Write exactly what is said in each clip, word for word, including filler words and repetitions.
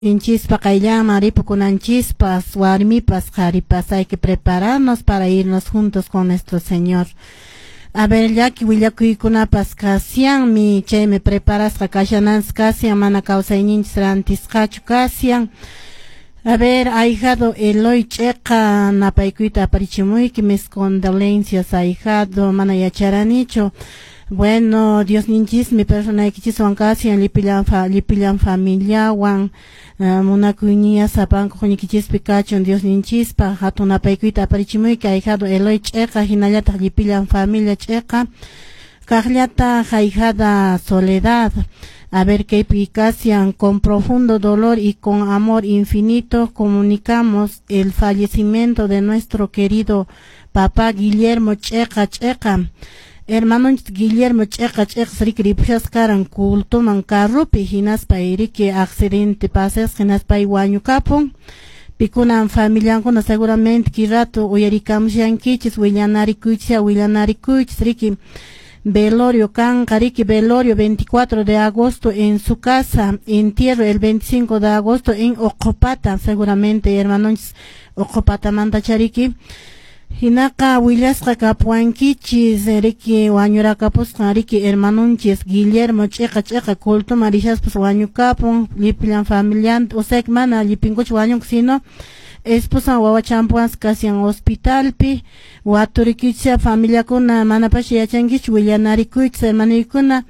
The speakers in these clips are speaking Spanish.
Inchispa Kailama, Ripukunanchispas, Warmipas, Jaripas, hay que prepararnos para irnos juntos con nuestro Señor. A ver, ya que Willakuikunapas Kasian, mi che me preparas Kakashanans Kasian, mana causa ininstrantis Kachu Kasian. A ver, ahijado Eloy Checa, Napaikuita Parichimuy, que mis condolencias, ahijado, mana yacharanicho. Bueno, Dios ninchis, mi persona ikichis wankasian, lipilan fa, lipilan familia, wan, muna kuñia sapan kuñikichis pikachon, Dios ninchis, pa hatuna paikuita parichimuy, que ahijado Eloy Checa, hinallata lipilan familia Checa, kahliata ahijada Soledad. A ver qué picasian, con profundo dolor y con amor infinito comunicamos el fallecimiento de nuestro querido papá Guillermo Checa Checa. Hermano Guillermo Checa Checa srikripshas karan kultuman carrupi hinas pairiki accidente pases hinas pa iwañu kapun. Pikunan familian kuna seguramente kirato uyarikamushan kichis willanari kuchia willanari kuchis riki. Velorio Can Cariqui Velorio veinticuatro de agosto en su casa, entierro el veinticinco de agosto en Ocopata, seguramente hermanos Ocopata Manta Chariqui. Hinaka Willasca Capuanquichis, Eriki Wañuracapus, Riki Hermanunchis, Guillermo Checa Checa, Culto Marijas, pues Wañucapun, Lipilan Familiant, Osecmana, Lipinguch Wañuxino. Esposa wawachampuas casi en hospital pi waturikicha familia kuna manapashi yachangich willanari kuch hermano kuna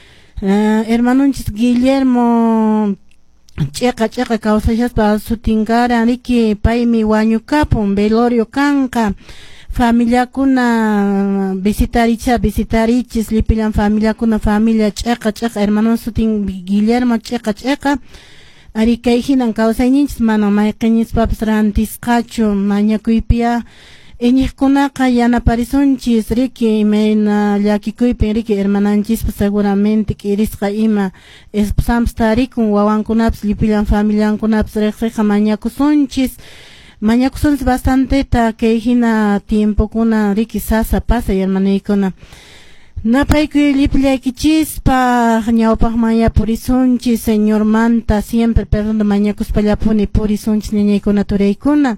uh, hermanunchis Guillermo Checa Checa causachas para su tingara riki paimi wañukapun velorio kanka familia kuna visitaricha visitarichis lipilan familia kuna familia Checa Checa hermano su ting Guillermo Checa Checa. Ari kayhinan kawsayninchis mana mayqiñis papas rantisqachu mañakuypiya iñiqkunaqa yanaparisunchis riki imayna llakikuypin riki hermananchispas seguramente kirisqa ima esposampas tarikun wawankunapas lipilan familiankunapas riqsiqa mañakusunchis mañakusunchis bastanteta kayhina tiempokuna riki sasa pasay hermanaykuna. Napaykuy lipillaykichispa ñawpaq maya purisunchis señor manta siempre perdón mañakuspallapuni purisunchis niñaykuna turaykuna.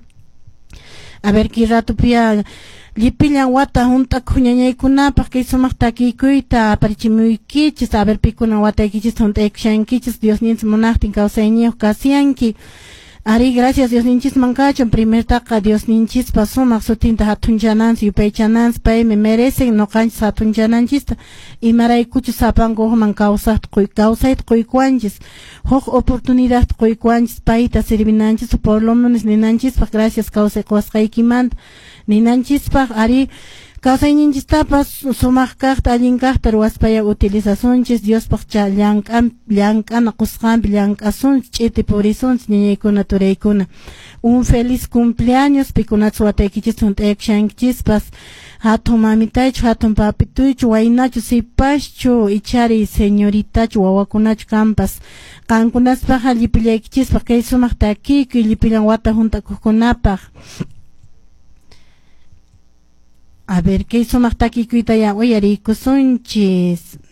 A ver qué rato pia lipillan wata juntakuq ñañaykunapaq kay sumaq takiykuyta aparichimuykichis a ver pikuna wataykichis juntaykushankichis Dios ninchis munaqtin kawsayniyuq kasiyanki. Ari gracias Dios ninchis mankachon primer taqa Dios ninchis pa sumaq sutinta hatunchanas yupaychanas pay me merecen no kanchis hatunchananchista imaraykuchus sapankuqman kawsaqta quy kawsayta quykuanchis huk oportunidad quykuanchis payta sirvinanchis por lo menos ninanchispaq gracias kawsaykuwasqaykimanta ninanchispaq ari kawsayninchistapas sumaq kaqta allin kaqta ruwaspaya utilizasunchis Diospaq cha llank'an llank'ana qusqanpi llank'asunchis ch'iti purisunchis niñaykuna turaykuna. Un feliz cumpleaños pikunatas wataykichis hunt'aykushankichispas hatun mamitaychu hatun papituychu waynachu sipaschu ichari señoritachu wawakunachu kampas qankunaspaqa llipillaykichispas kay sumaq takiykuy llipillan wata juntakuqkunapaq. A ver, ¿qué hizo más taquicita ya? Oye, rico sunchis.